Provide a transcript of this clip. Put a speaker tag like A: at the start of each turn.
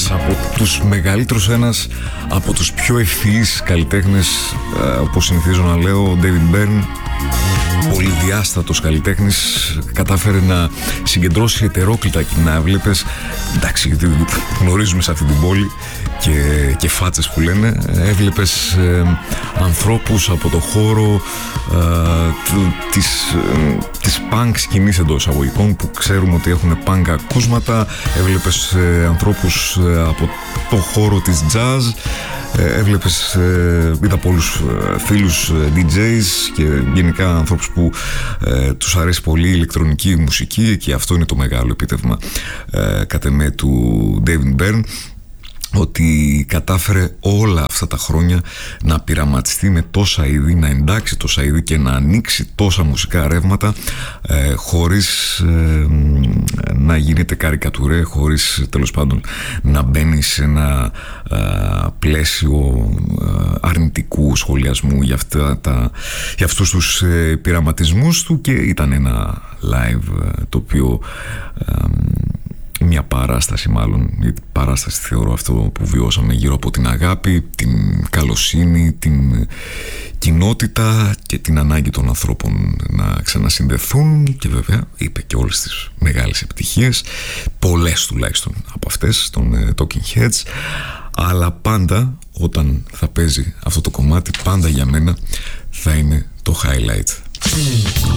A: από τους μεγαλύτερους, ένας από τους πιο ευθύς καλλιτέχνες, όπως συνηθίζω να λέω, ο David Byrne. Πολυδιάστατος καλλιτέχνης, κατάφερε να συγκεντρώσει ετερόκλητα κοινά. Έβλεπες, εντάξει, γιατί γνωρίζουμε σε αυτή την πόλη και φάτσες που λένε, έβλεπες ανθρώπους από το χώρο της punk σκηνής εντός εισαγωγικών, που ξέρουμε ότι έχουν punk ακούσματα. Έβλεπες ανθρώπους από το χώρο της jazz. Έβλεπες, είδα πολλούς φίλους DJs και γενικά ανθρώπους που τους αρέσει πολύ η ηλεκτρονική μουσική, και αυτό είναι το μεγάλο επίτευγμα κατ' εμέ του David Byrne, ότι κατάφερε όλα αυτά τα χρόνια να πειραματιστεί με τόσα είδη, να εντάξει τόσα είδη και να ανοίξει τόσα μουσικά ρεύματα, χωρίς να γίνεται καρικατουρέ, χωρίς τέλος πάντων να μπαίνει σε ένα πλαίσιο αρνητικού σχολιασμού για αυτούς τους πειραματισμούς του. Και ήταν ένα live το οποίο, μια παράσταση μάλλον, γιατί παράσταση θεωρώ αυτό που βιώσαμε, γύρω από την αγάπη, την καλοσύνη, την κοινότητα και την ανάγκη των ανθρώπων να ξανασυνδεθούν, και βέβαια είπε και όλες τις μεγάλες επιτυχίες, πολλές τουλάχιστον από αυτές των Talking Heads. Αλλά πάντα όταν θα παίζει αυτό το κομμάτι, πάντα για μένα θα είναι το highlight.